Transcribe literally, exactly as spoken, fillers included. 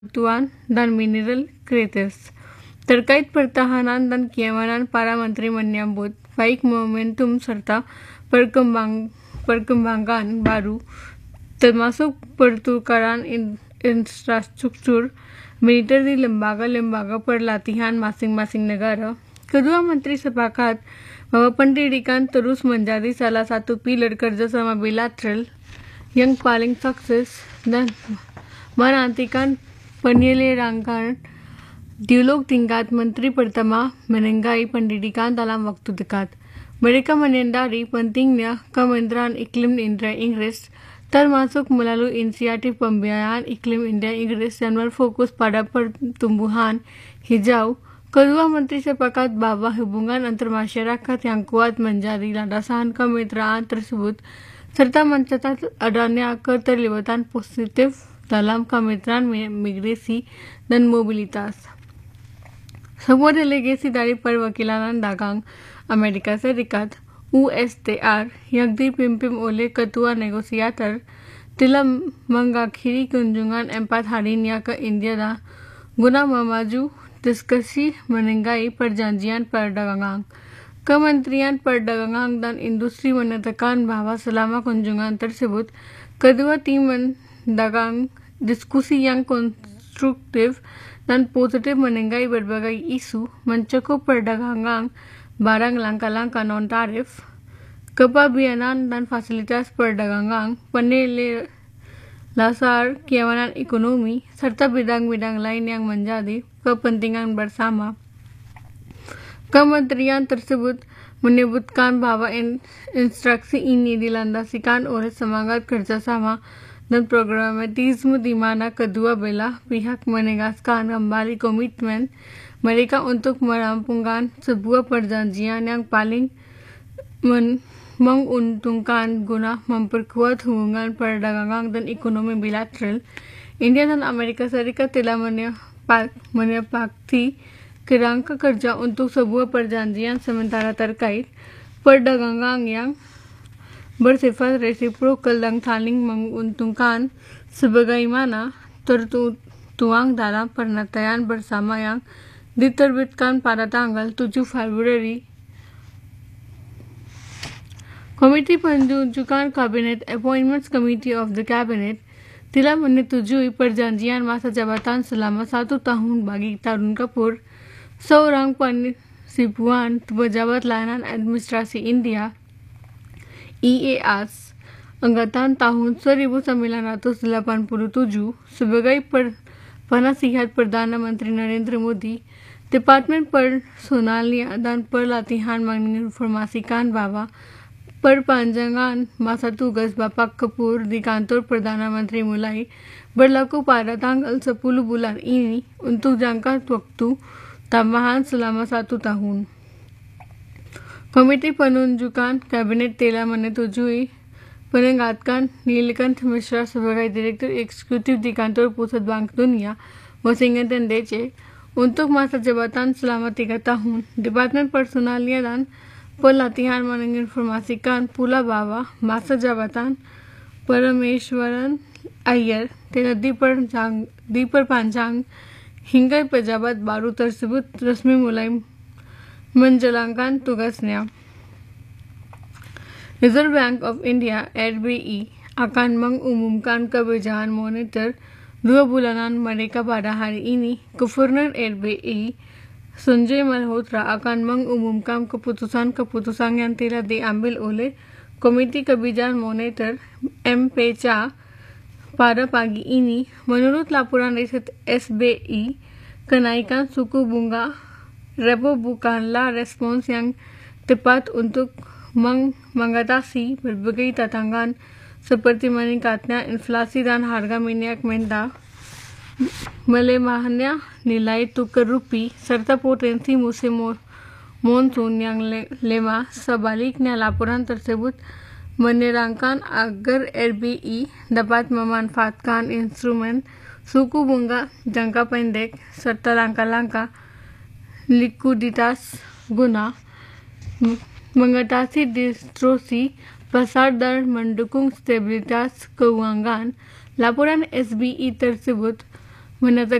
Tuan dan mineral kritis. Terkait pertahanan dan keamanan, para menteri menyambut baik momentum serta perkembang, perkembangan baru, termasuk pertukaran in, infrastruktur militer di lembaga-lembaga perlatihan masing-masing negara. Kedua menteri sepakat bahwa pendidikan terus menjadi salah satu pilar kerjasama bilateral yang paling sukses dan menantikan penyelenggaraan dialog tingkat menteri pertama mengenai pendidikan dalam waktu dekat. Mereka menyadari pentingnya Kementerian Iklim India Inggris, termasuk melalui inisiatif pembiayaan iklim India Inggris yang berfokus pada pertumbuhan hijau. Kedua menteri sepakat bahwa hubungan antar masyarakat yang kuat menjadi landasan kemitraan tersebut, serta mencatat adanya keterlibatan positif dalam kemitraan migrasi dan mobilitas. Sebuah delegasi dari Perwakilan Dagang Amerika Serikat U S T R yang dipimpin oleh Ketua Negosiator telah mengakhiri kunjungan empat harinya ke India guna memaju diskusi mengenai perjanjian perdagangan. Kementerian Perdagangan dan Industri menyatakan bahwa selama kunjungan tersebut, kedua tim mendagang diskusi yang konstruktif dan positif mengenai berbagai isu, mencakup perdagangan, barang langkah-langkah non-tarif, kepabianan dan fasilitas perdagangan, penyelesaian keamanan ekonomi, serta bidang-bidang lain yang menjadi kepentingan bersama. Kementerian tersebut menyebutkan bahwa instruksi ini dilandasikan oleh semangat kerjasama dan pragmatisme di mana kedua belah pihak menegaskan kembali komitmen mereka untuk merampungkan sebuah perjanjian yang paling men menguntungkan guna memperkuat hubungan perdagangan dan ekonomi bilateral. India dan Amerika Serikat telah menyepakati kerangka kerja untuk sebuah perjanjian sementara terkait perdagangan yang bersifat resiprokal dan saling menguntungkan sebagaimana tertuang dalam pernyataan bersama yang diterbitkan pada tanggal tujuh Februari. Komiti Penunjukan Kabinet Appointments Committee of the Cabinet telah menyetujui perjanjian masa jabatan selama satu tahun bagi Tarun Kapoor, seorang pensiunan pejabat layanan administrasi India I A S angkatan tahun seribu sembilan ratus delapan puluh tujuh sebagai per, penasihat Perdana Menteri Narendra Modi. Departemen Personalia dan Pelatihan menginformasikan bahwa perpanjangan masa tugas Bapak Kapoor di kantor Perdana Menteri mulai berlaku pada tanggal sepuluh bulan ini untuk jangka waktu tambahan selama satu tahun. Komiti Penunjukan Kabinet telah menyetujui peningkatan Neelkanth Mishra sebagai Direktur Eksekutif di Kantor Pusat Bank Dunia, Washington D C, untuk masa jabatan selama tiga tahun. Departemen Personalia dan Pelatihan menginformasikan pula bahwa masa jabatan Parameswaran Iyer telah diperpanjang, diperpanjang hingga pejabat baru tersebut resmi mulai menjalankan tugasnya. Reserve Bank of India R B I akan mengumumkan kebijakan moneter dua bulanan mereka pada hari ini. Gubernur R B I Sanjay Malhotra akan mengumumkan keputusan-keputusan yang telah diambil oleh Komiti Kebijakan Moneter M P C A pada pagi ini. Menurut laporan riset S B I, kenaikan suku bunga repo bukanlah respons yang tepat untuk meng mengatasi berbagai tantangan seperti meningkatnya inflasi dan harga minyak mentah, melemahnya nilai tukar rupiah, serta potensi musim monsun yang lemah. Sebaliknya, laporan tersebut menerangkan agar R B I dapat memanfaatkan instrumen suku bunga jangka pendek serta langkah-langkah likuiditas guna mengatasi distorsi pasar dan mendukung stabilitas keuangan. Laporan S B I tersebut menata